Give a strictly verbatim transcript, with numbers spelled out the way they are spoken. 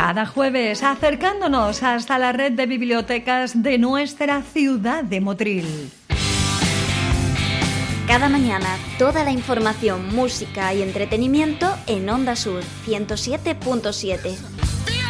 Cada jueves acercándonos hasta la red de bibliotecas de nuestra ciudad de Motril. Cada mañana toda la información, música y entretenimiento en Onda Sur ciento siete punto siete.